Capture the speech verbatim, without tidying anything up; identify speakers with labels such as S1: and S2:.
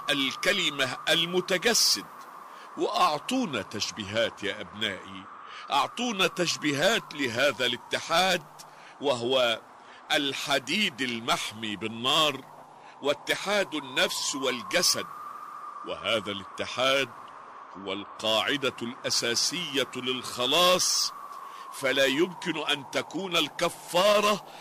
S1: الكلمة المتجسد. وأعطونا تشبيهات يا أبنائي، أعطونا تشبيهات لهذا الاتحاد، وهو الحديد المحمي بالنار واتحاد النفس والجسد. وهذا الاتحاد هو القاعدة الأساسية للخلاص، فلا يمكن أن تكون الكفارة